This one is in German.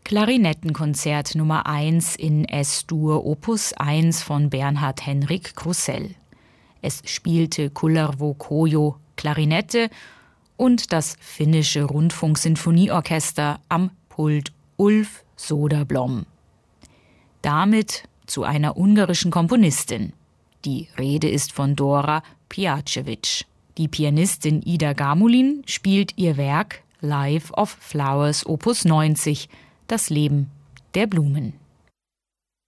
Klarinettenkonzert Nummer 1 in S-Dur Opus 1 von Bernhard Henrik Krussell. Es spielte Kullervo Kojo Klarinette und das finnische Rundfunksinfonieorchester am Pult Ulf Soderblom. Damit zu einer ungarischen Komponistin. Die Rede ist von Dora Pijacevic. Die Pianistin Ida Gamulin spielt ihr Werk Life of Flowers Opus 90, das Leben der Blumen.